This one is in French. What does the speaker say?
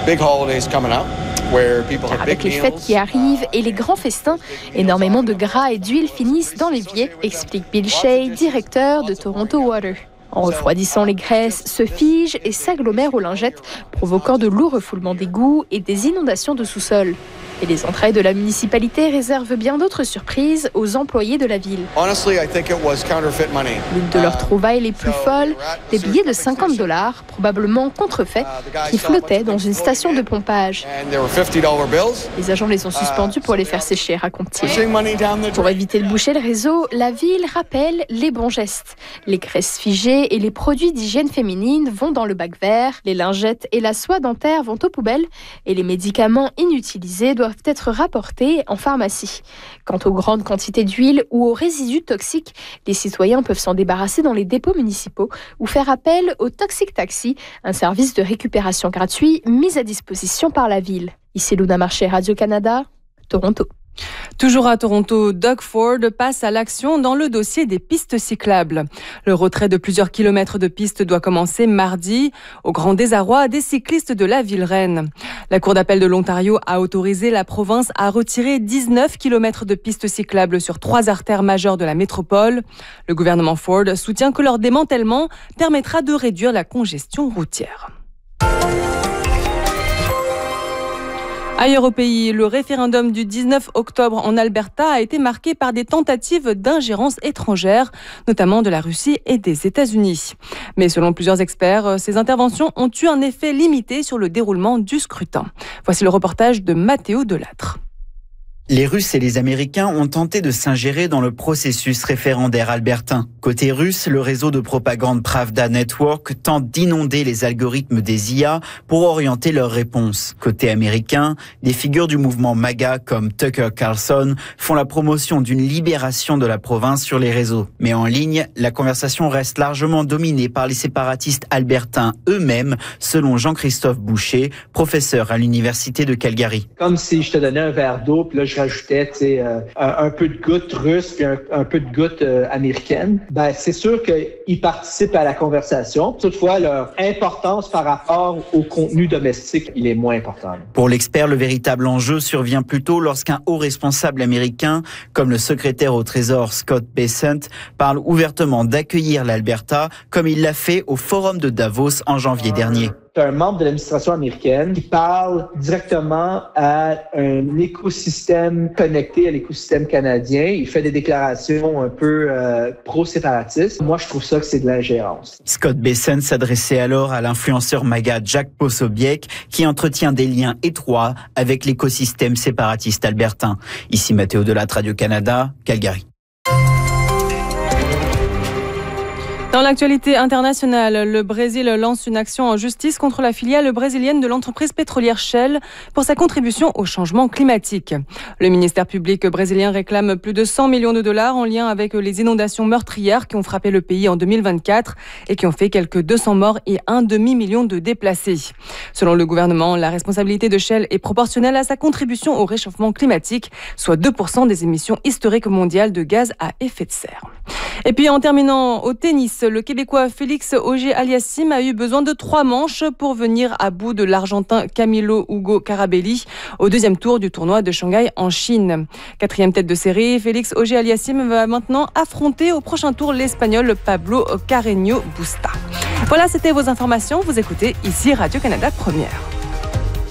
Car avec les fêtes qui arrivent et les grands festins, énormément de gras et d'huile finissent dans l'évier, explique Bill Shea, directeur de Toronto Water. En refroidissant, les graisses se figent et s'agglomèrent aux lingettes, provoquant de lourds refoulements d'égouts et des inondations de sous-sol. Et les entrailles de la municipalité réservent bien d'autres surprises aux employés de la ville. L'une de leurs trouvailles les plus folles, des billets de $50, probablement contrefaits, qui flottaient dans une station de pompage. Les agents les ont suspendus pour les faire sécher, raconte-t-il. Pour éviter de boucher le réseau, la ville rappelle les bons gestes. Les graisses figées et les produits d'hygiène féminine vont dans le bac vert, les lingettes et la soie dentaire vont aux poubelles et les médicaments inutilisés doivent être rapportés en pharmacie. Quant aux grandes quantités d'huile ou aux résidus toxiques, les citoyens peuvent s'en débarrasser dans les dépôts municipaux ou faire appel au Toxic Taxi, un service de récupération gratuit mis à disposition par la ville. Ici Luna Marché, Radio-Canada, Toronto. Toujours à Toronto, Doug Ford passe à l'action dans le dossier des pistes cyclables. Le retrait de plusieurs kilomètres de pistes doit commencer mardi, au grand désarroi des cyclistes de la ville-reine. La Cour d'appel de l'Ontario a autorisé la province à retirer 19 kilomètres de pistes cyclables sur 3 artères majeures de la métropole. Le gouvernement Ford soutient que leur démantèlement permettra de réduire la congestion routière. Ailleurs au pays, le référendum du 19 octobre en Alberta a été marqué par des tentatives d'ingérence étrangère, notamment de la Russie et des États-Unis. Mais selon plusieurs experts, ces interventions ont eu un effet limité sur le déroulement du scrutin. Voici le reportage de Mathéo Delattre. Les Russes et les Américains ont tenté de s'ingérer dans le processus référendaire albertain. Côté russe, le réseau de propagande Pravda Network tente d'inonder les algorithmes des IA pour orienter leurs réponses. Côté américain, des figures du mouvement MAGA comme Tucker Carlson font la promotion d'une libération de la province sur les réseaux. Mais en ligne, la conversation reste largement dominée par les séparatistes albertains eux-mêmes, selon Jean-Christophe Boucher, professeur à l'université de Calgary. Comme si je te donnais un verre d'eau, puis là je rajoutais un peu de gouttes russes puis un peu de gouttes américaines. Ben, c'est sûr qu'ils participent à la conversation. Toutefois, leur importance par rapport au contenu domestique, il est moins important. Pour l'expert, le véritable enjeu survient plutôt lorsqu'un haut responsable américain, comme le secrétaire au Trésor Scott Bessent, parle ouvertement d'accueillir l'Alberta, comme il l'a fait au Forum de Davos en janvier dernier. C'est un membre de l'administration américaine qui parle directement à un écosystème connecté à l'écosystème canadien. Il fait des déclarations un peu pro-séparatistes. Moi, je trouve ça que c'est de l'ingérence. Scott Bessent s'adressait alors à l'influenceur MAGA Jack Posobiec, qui entretient des liens étroits avec l'écosystème séparatiste albertain. Ici Mathéo Delattre, Radio-Canada, Calgary. Dans l'actualité internationale, le Brésil lance une action en justice contre la filiale brésilienne de l'entreprise pétrolière Shell pour sa contribution au changement climatique. Le ministère public brésilien réclame plus de 100 millions de dollars en lien avec les inondations meurtrières qui ont frappé le pays en 2024 et qui ont fait quelques 200 morts et un demi-million de déplacés. Selon le gouvernement, la responsabilité de Shell est proportionnelle à sa contribution au réchauffement climatique, soit 2% des émissions historiques mondiales de gaz à effet de serre. Et puis en terminant au tennis, le Québécois Félix Auger-Aliassime a eu besoin de 3 manches pour venir à bout de l'Argentin Camilo Hugo Carabelli au 2e tour du tournoi de Shanghai en Chine. 4e tête de série, Félix Auger-Aliassime va maintenant affronter au prochain tour l'Espagnol Pablo Carreño Busta. Voilà, c'était vos informations. Vous écoutez ici Radio-Canada Première.